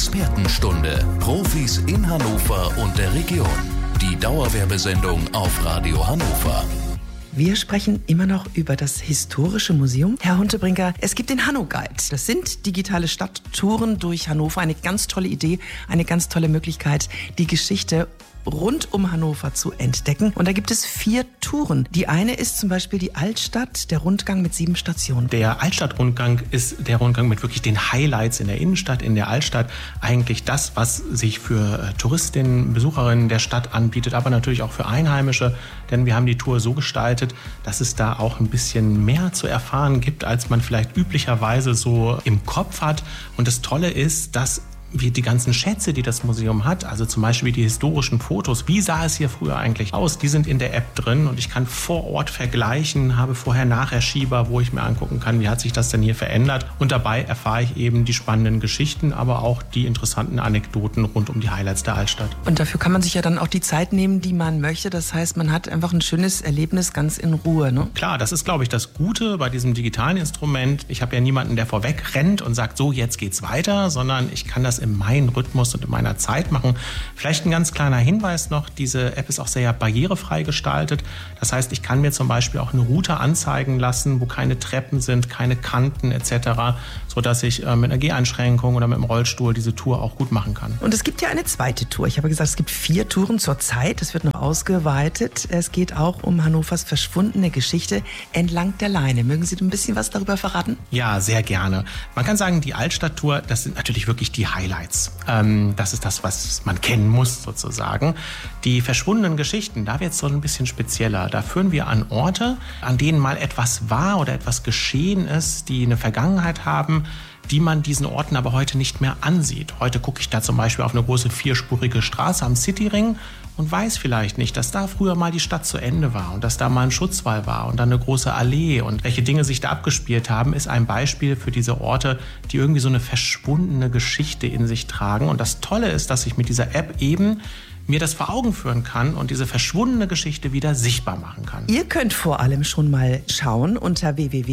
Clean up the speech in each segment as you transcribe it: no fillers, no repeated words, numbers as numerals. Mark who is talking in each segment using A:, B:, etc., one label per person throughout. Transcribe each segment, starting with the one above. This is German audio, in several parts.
A: Expertenstunde. Profis in Hannover und der Region. Die Dauerwerbesendung auf Radio Hannover.
B: Wir sprechen immer noch über das historische Museum. Herr Huntebrinker, es gibt den Hanno-Guide. Das sind digitale Stadttouren durch Hannover. Eine ganz tolle Idee, eine ganz tolle Möglichkeit, die Geschichte rund um Hannover zu entdecken. Und da gibt es 4 Touren. Die eine ist zum Beispiel die Altstadt, der Rundgang mit 7 Stationen. Der Altstadtrundgang ist der Rundgang mit wirklich den Highlights in der Innenstadt, in der Altstadt. Eigentlich das, was sich für Touristinnen, Besucherinnen der Stadt anbietet, aber natürlich auch für Einheimische. Denn wir haben die Tour so gestaltet, dass es da auch ein bisschen mehr zu erfahren gibt, als man vielleicht üblicherweise so im Kopf hat. Und das Tolle ist, dass wie die ganzen Schätze, die das Museum hat, also zum Beispiel die historischen Fotos, wie sah es hier früher eigentlich aus, die sind in der App drin und ich kann vor Ort vergleichen, habe Vorher-Nachher-Schieber, wo ich mir angucken kann, wie hat sich das denn hier verändert, und dabei erfahre ich eben die spannenden Geschichten, aber auch die interessanten Anekdoten rund um die Highlights der Altstadt. Und dafür kann man sich ja dann auch die Zeit nehmen, die man möchte, das heißt, man hat einfach ein schönes Erlebnis ganz in Ruhe, ne? Klar, das ist, glaube ich, das Gute bei diesem digitalen Instrument. Ich habe ja niemanden, der vorweg rennt und sagt, so, jetzt geht's weiter, sondern ich kann das in meinem Rhythmus und in meiner Zeit machen. Vielleicht ein ganz kleiner Hinweis noch, diese App ist auch sehr barrierefrei gestaltet. Das heißt, ich kann mir zum Beispiel auch eine Route anzeigen lassen, wo keine Treppen sind, keine Kanten etc., sodass ich mit einer Geheinschränkung oder mit dem Rollstuhl diese Tour auch gut machen kann. Und es gibt ja eine zweite Tour. Ich habe gesagt, es gibt 4 Touren zur Zeit. Es wird noch ausgeweitet. Es geht auch um Hannovers verschwundene Geschichte entlang der Leine. Mögen Sie ein bisschen was darüber verraten? Ja, sehr gerne. Man kann sagen, die Altstadttour, das sind natürlich wirklich die Highlights. Das ist das, was man kennen muss sozusagen. Die verschwundenen Geschichten, da wird es so ein bisschen spezieller. Da führen wir an Orte, an denen mal etwas war oder etwas geschehen ist, die eine Vergangenheit haben, die man diesen Orten aber heute nicht mehr ansieht. Heute gucke ich da zum Beispiel auf eine große 4-spurige Straße am Cityring und weiß vielleicht nicht, dass da früher mal die Stadt zu Ende war und dass da mal ein Schutzwall war und dann eine große Allee und welche Dinge sich da abgespielt haben, ist ein Beispiel für diese Orte, die irgendwie so eine verschwundene Geschichte in sich tragen. Und das Tolle ist, dass ich mit dieser App eben mir das vor Augen führen kann und diese verschwundene Geschichte wieder sichtbar machen kann. Ihr könnt vor allem schon mal schauen unter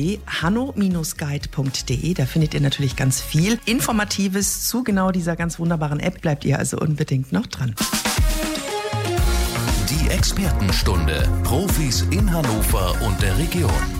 B: www.hanno-guide.de. Da findet ihr natürlich ganz viel Informatives zu genau dieser ganz wunderbaren App. Bleibt ihr also unbedingt noch dran.
A: Die Expertenstunde. Profis in Hannover und der Region.